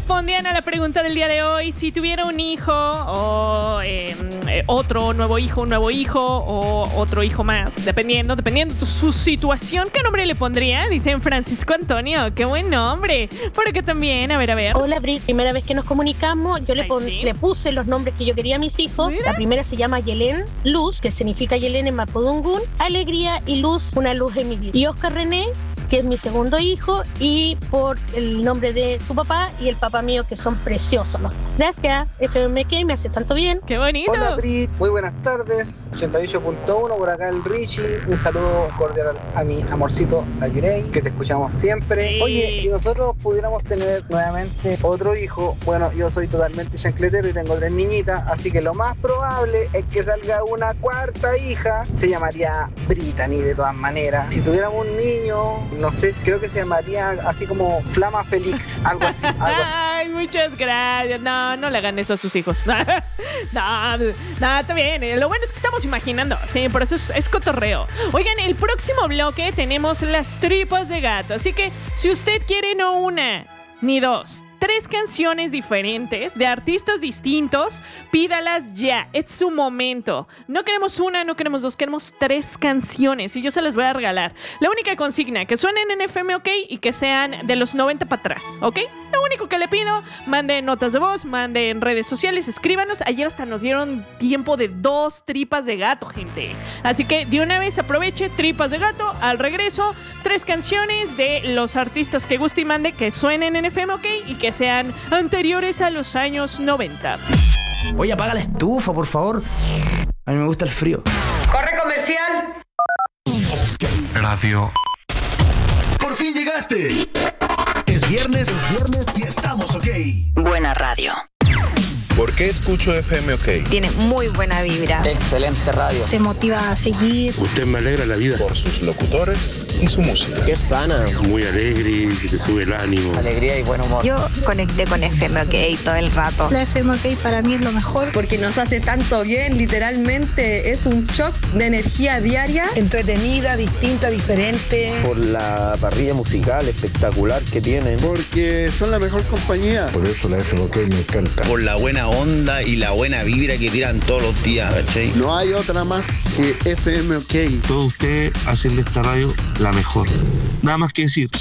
respondían a la pregunta del día de hoy. Si tuviera un hijo o otro nuevo hijo, un nuevo hijo o otro hijo más, dependiendo de su situación, ¿qué nombre le pondría? Dicen Francisco Antonio. ¡Qué buen nombre! Por acá también, a ver. Hola, Brit. Primera vez que nos comunicamos, yo le puse los nombres que yo quería a mis hijos. Mira. La primera se llama Yelén Luz, que significa Yelén en mapudungún, alegría y luz, una luz en mi vida. Y Oscar René, que es mi segundo hijo, y por el nombre de su papá y el papá mío, que son preciosos. Gracias, FMK, me hace tanto bien. ¡Qué bonito! Hola Brit, muy buenas tardes, 88.1 por acá el Richie, un saludo cordial a mi amorcito, la Yurei, que te escuchamos siempre. Sí. Oye, si nosotros pudiéramos tener nuevamente otro hijo, bueno, yo soy totalmente chancletero y tengo 3 niñitas, así que lo más probable es que salga una cuarta hija, se llamaría Brittany de todas maneras. Si tuviéramos un niño, no sé, creo que se llamaría así como Flama Félix, algo así. Ay, muchas gracias. No le hagan eso a sus hijos. No, está bien. Lo bueno es que estamos imaginando. Sí, por eso es cotorreo. Oigan, el próximo bloque tenemos las tripas de gato. Así que si usted quiere no una ni dos, 3 canciones diferentes de artistas distintos, pídalas ya. Es su momento. No queremos una, no queremos dos, queremos 3 canciones y yo se las voy a regalar. La única consigna, que suenen en FM OK y que sean de los 90 para atrás, ¿ok? Lo único que le pido, manden notas de voz, manden redes sociales, escríbanos. Ayer hasta nos dieron tiempo de 2 tripas de gato, gente. Así que de una vez aproveche, tripas de gato. Al regreso, 3 canciones de los artistas que guste y mande, que suenen en FM OK y que sean anteriores a los años 90. Oye, apaga la estufa, por favor. A mí me gusta el frío. ¡Corre comercial! Radio. ¡Por fin llegaste! Es viernes y estamos OK. Buena radio. ¿Por qué escucho FM OK? Tiene muy buena vibra. Excelente radio. Te motiva a seguir. Usted me alegra la vida. Por sus locutores y su música. Qué sana. Muy alegre, que te sube el ánimo. Alegría y buen humor. Yo conecté con FM OK todo el rato. La FMK para mí es lo mejor. Porque nos hace tanto bien, literalmente es un shock de energía diaria. Entretenida, distinta, diferente. Por la parrilla musical espectacular que tienen. Porque son la mejor compañía. Por eso la FMK me encanta. Por la buena onda y la buena vibra que tiran todos los días, ¿cachai? No hay otra más que FM OK. Todos ustedes hacen de esta radio la mejor. Nada más que decir.